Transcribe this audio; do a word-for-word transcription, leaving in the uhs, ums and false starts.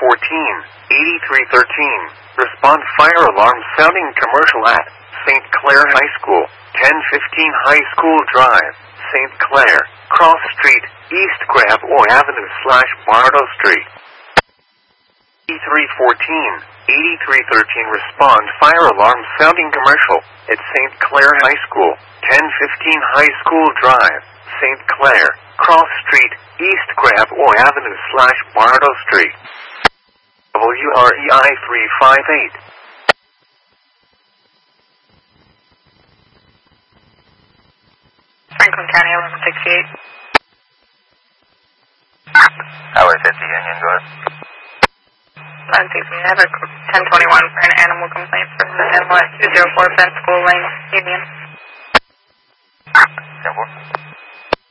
fourteen, eighty-three thirteen. Respond fire alarm sounding commercial at Saint Clair High School, ten fifteen High School Drive, Saint Clair, Cross Street, East Gravois Avenue slash Bardo Street. eighty-three fourteen, eighty-three thirteen. Respond fire alarm sounding commercial at Saint Clair High School, ten fifteen High School Drive, Saint Clair, Cross Street, East Gravois Avenue slash Bardo Street. W R E I three five eight. Franklin County eleven sixty-eight. Highway fifty Union, go ahead. eleven sixty-eight, I have a ten twenty-one for an animal complaint for the animal at two oh four Penn School Lane, Union. ten four.